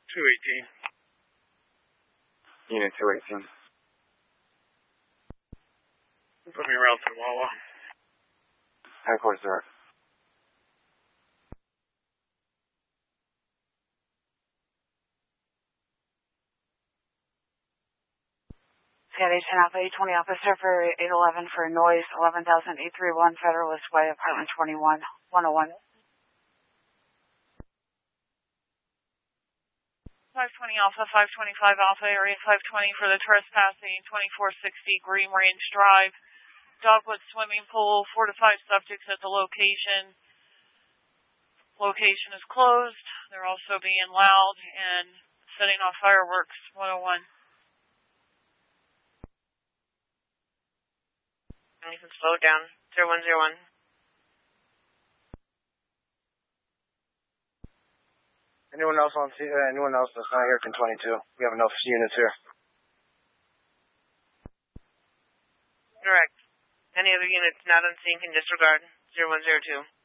218. Unit 218. Put me around to Wawa. Headquarters, sir. Scat 10 Alpha 820 Officer for 811 for noise 11,831 Federalist Way, apartment 21, 101. 520 Alpha, 525 Alpha, area 520 for the trespassing, 2460 Green Range Drive. Dogwood swimming pool, 4 to 5 subjects at the location. Location is closed. They're also being loud and setting off fireworks, 101. And you can slow down, 0101. Anyone else that's not here can 22. We have enough units here. Correct. Any other units not on scene can disregard 0102.